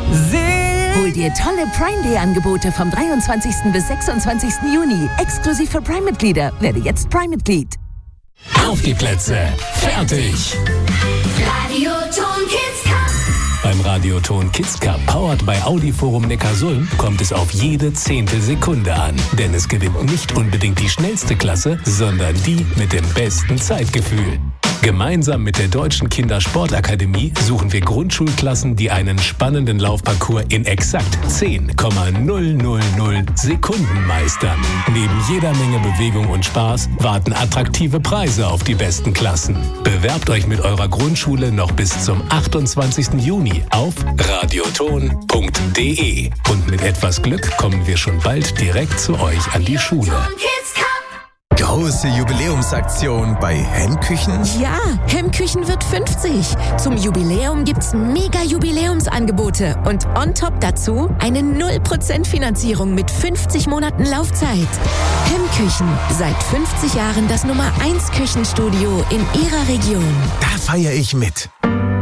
Hol dir tolle Prime Day Angebote vom 23. bis 26. Juni. Exklusiv für Prime-Mitglieder. Werde jetzt Prime-Mitglied. Auf die Plätze. Fertig. Radioton Kids Cup. Beim Radioton Kids Cup, powered by Audi Forum Neckarsulm, kommt es auf jede Zehntelsekunde an. Denn es gewinnt nicht unbedingt die schnellste Klasse, sondern die mit dem besten Zeitgefühl. Gemeinsam mit der Deutschen Kindersportakademie suchen wir Grundschulklassen, die einen spannenden Laufparcours in exakt 10,000 Sekunden meistern. Neben jeder Menge Bewegung und Spaß warten attraktive Preise auf die besten Klassen. Bewerbt euch mit eurer Grundschule noch bis zum 28. Juni auf radioton.de. Und mit etwas Glück kommen wir schon bald direkt zu euch an die Schule. Große Jubiläumsaktion bei Hemmküchen? Ja, Hemmküchen wird 50. Zum Jubiläum gibt's mega Jubiläumsangebote und on top dazu eine 0% Finanzierung mit 50 Monaten Laufzeit. Hemmküchen, seit 50 Jahren das Nummer 1 Küchenstudio in Ihrer Region. Da feiere ich mit.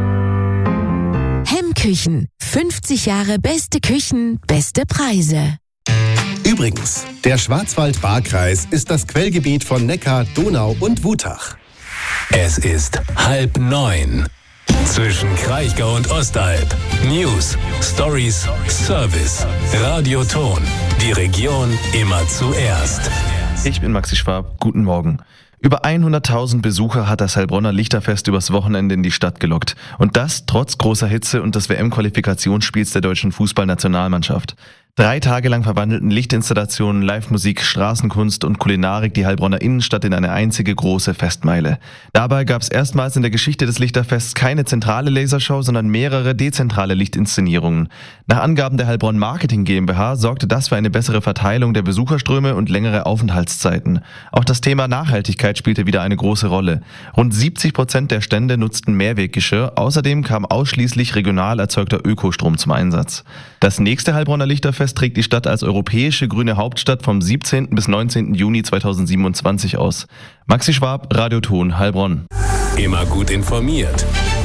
Hemmküchen, 50 Jahre beste Küchen, beste Preise. Übrigens, der Schwarzwald-Baar-Kreis ist das Quellgebiet von Neckar, Donau und Wutach. Es ist 8:30. Zwischen Kraichgau und Ostalb. News, Stories, Service. Radioton. Die Region immer zuerst. Ich bin Maxi Schwab. Guten Morgen. Über 100.000 Besucher hat das Heilbronner Lichterfest übers Wochenende in die Stadt gelockt. Und das trotz großer Hitze und des WM-Qualifikationsspiels der deutschen Fußballnationalmannschaft. 3 Tage lang verwandelten Lichtinstallationen, Live-Musik, Straßenkunst und Kulinarik die Heilbronner Innenstadt in eine einzige große Festmeile. Dabei gab es erstmals in der Geschichte des Lichterfests keine zentrale Lasershow, sondern mehrere dezentrale Lichtinszenierungen. Nach Angaben der Heilbronn Marketing GmbH sorgte das für eine bessere Verteilung der Besucherströme und längere Aufenthaltszeiten. Auch das Thema Nachhaltigkeit spielte wieder eine große Rolle. Rund 70% der Stände nutzten Mehrweggeschirr, außerdem kam ausschließlich regional erzeugter Ökostrom zum Einsatz. Das nächste Heilbronner Lichterfest trägt die Stadt als europäische grüne Hauptstadt vom 17. bis 19. Juni 2027 aus. Maxi Schwab, Radioton, Heilbronn. Immer gut informiert.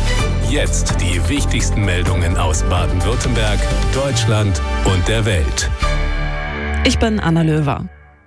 Jetzt die wichtigsten Meldungen aus Baden-Württemberg, Deutschland und der Welt. Ich bin Anna Löwer.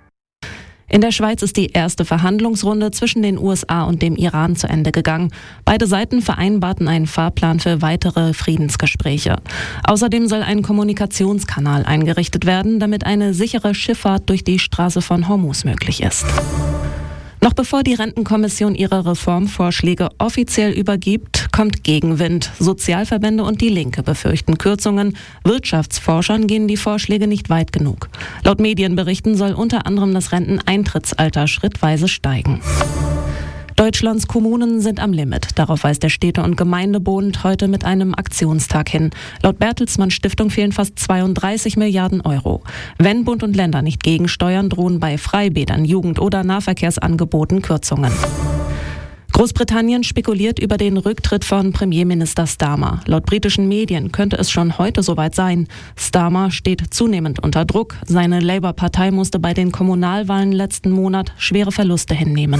In der Schweiz ist die erste Verhandlungsrunde zwischen den USA und dem Iran zu Ende gegangen. Beide Seiten vereinbarten einen Fahrplan für weitere Friedensgespräche. Außerdem soll ein Kommunikationskanal eingerichtet werden, damit eine sichere Schifffahrt durch die Straße von Hormuz möglich ist. Noch bevor die Rentenkommission ihre Reformvorschläge offiziell übergibt, kommt Gegenwind. Sozialverbände und die Linke befürchten Kürzungen. Wirtschaftsforschern gehen die Vorschläge nicht weit genug. Laut Medienberichten soll unter anderem das Renteneintrittsalter schrittweise steigen. Deutschlands Kommunen sind am Limit. Darauf weist der Städte- und Gemeindebund heute mit einem Aktionstag hin. Laut Bertelsmann Stiftung fehlen fast 32 Milliarden Euro. Wenn Bund und Länder nicht gegensteuern, drohen bei Freibädern, Jugend- oder Nahverkehrsangeboten Kürzungen. Großbritannien spekuliert über den Rücktritt von Premierminister Starmer. Laut britischen Medien könnte es schon heute soweit sein. Starmer steht zunehmend unter Druck. Seine Labour-Partei musste bei den Kommunalwahlen letzten Monat schwere Verluste hinnehmen.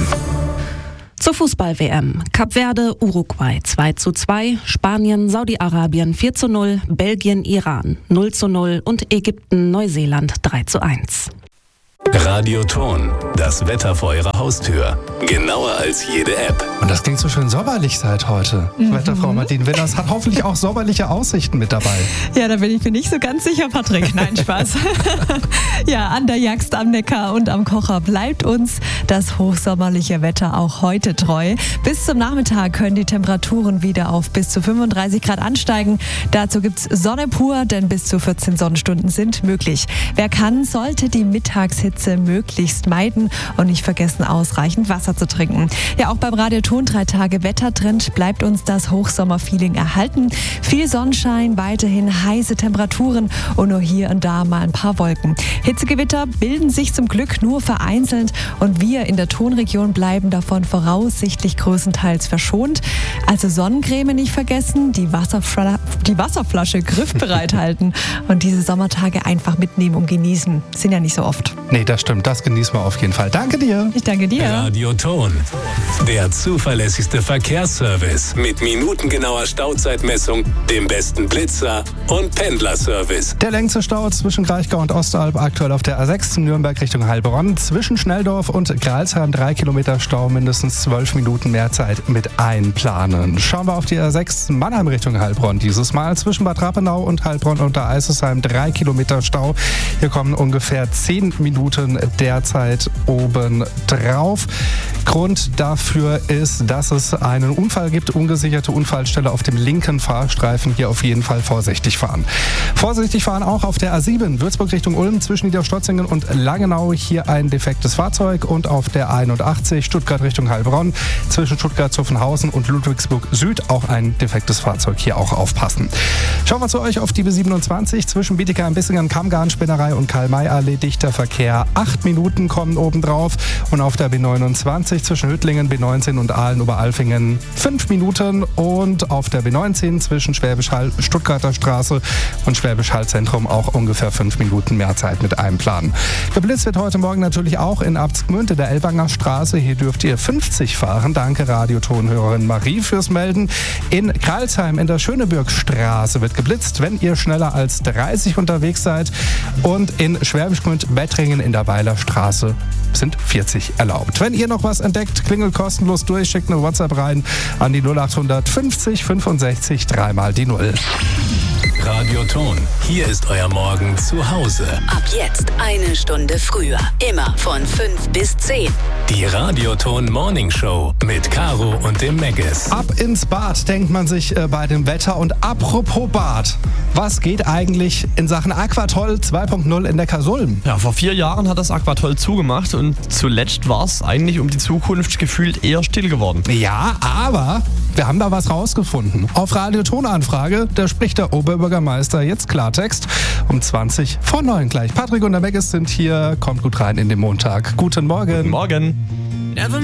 Zur Fußball-WM. Kap Verde, Uruguay 2:2, Spanien, Saudi-Arabien 4:0, Belgien, Iran 0:0 und Ägypten, Neuseeland 3:1. Radioton, das Wetter vor Ihrer Haustür. Genauer als jede App. Und das klingt so schön sommerlich seit heute. Wetterfrau Martin Willers hat hoffentlich auch sommerliche Aussichten mit dabei. Ja, da bin ich mir nicht so ganz sicher, Patrick. Nein, Spaß. Ja, an der Jagst am Neckar und am Kocher bleibt uns das hochsommerliche Wetter auch heute treu. Bis zum Nachmittag können die Temperaturen wieder auf bis zu 35 Grad ansteigen. Dazu gibt's Sonne pur, denn bis zu 14 Sonnenstunden sind möglich. Wer kann, sollte die Mittagshitze möglichst meiden und nicht vergessen, ausreichend Wasser zu trinken. Ja, auch beim Radioton 3 Tage Wettertrend bleibt uns das Hochsommerfeeling erhalten. Viel Sonnenschein, weiterhin heiße Temperaturen und nur hier und da mal ein paar Wolken. Hitzegewitter bilden sich zum Glück nur vereinzelt und wir in der Tonregion bleiben davon voraussichtlich größtenteils verschont. Also Sonnencreme nicht vergessen, die Wasserflasche griffbereit halten und diese Sommertage einfach mitnehmen und genießen. Sind ja nicht so oft. Nee, da Ja, stimmt, das genießen wir auf jeden Fall. Danke dir. Ich danke dir. Radioton, der zuverlässigste Verkehrsservice mit minutengenauer Stauzeitmessung, dem besten Blitzer und Pendlerservice. Der längste Stau zwischen Kraichgau und Ostalb aktuell auf der A6 Nürnberg Richtung Heilbronn. Zwischen Schnelldorf und Gralsheim 3 Kilometer Stau, mindestens 12 Minuten mehr Zeit mit einplanen. Schauen wir auf die A6 Mannheim Richtung Heilbronn. Dieses Mal zwischen Bad Rappenau und Heilbronn unter Eisesheim 3 Kilometer Stau. Hier kommen ungefähr 10 Minuten derzeit oben drauf. Grund dafür ist, dass es einen Unfall gibt. Ungesicherte Unfallstelle auf dem linken Fahrstreifen. Hier auf jeden Fall vorsichtig fahren. Vorsichtig fahren auch auf der A7 Würzburg Richtung Ulm zwischen Niederstotzingen und Langenau. Hier ein defektes Fahrzeug. Und auf der 81 Stuttgart Richtung Heilbronn zwischen Stuttgart-Zuffenhausen und Ludwigsburg Süd auch ein defektes Fahrzeug. Hier auch aufpassen. Schauen wir zu euch auf die B27 zwischen Bietigheim-Bissingen, Kammgarn-Spinnerei und Karl-May-Allee. Dichter Verkehr. 8 Minuten kommen obendrauf. Und auf der B29 zwischen Hüttlingen, B19 und Aalen-Oberalfingen 5 Minuten. Und auf der B19 zwischen Schwäbisch Hall, Stuttgarter Straße und Schwäbisch Hall Zentrum auch ungefähr 5 Minuten mehr Zeit mit einem Plan. Geblitzt wird heute Morgen natürlich auch in Abtsgmünd in der Elbanger Straße. Hier dürft ihr 50 fahren. Danke Radiotonhörerin Marie fürs Melden. In Kralsheim in der Schönebürgstraße wird geblitzt, wenn ihr schneller als 30 unterwegs seid. Und in Schwäbisch Gmünd Bettringen in der Weiler Straße sind 40 erlaubt. Wenn ihr noch was entdeckt, klingelt kostenlos durch, schickt eine WhatsApp rein an die 0800 50 65 3 mal die 0. Radioton, hier ist euer Morgen zu Hause. Ab jetzt eine Stunde früher. Immer von 5 bis 10. Die Radioton Morning Show mit Caro und dem Megges. Ab ins Bad denkt man sich bei dem Wetter. Und apropos Bad, was geht eigentlich in Sachen Aquatoll 2.0 in Neckarsulm? Ja, vor 4 Jahren hat das Aquatoll zugemacht und zuletzt war es eigentlich um die Zukunft gefühlt eher still geworden. Ja, aber wir haben da was rausgefunden. Auf Radioton-Anfrage, da spricht der Oberbürgermeister jetzt Klartext um 20 vor 9 gleich. Patrick und der Megges sind hier. Kommt gut rein in den Montag. Guten Morgen. Guten Morgen.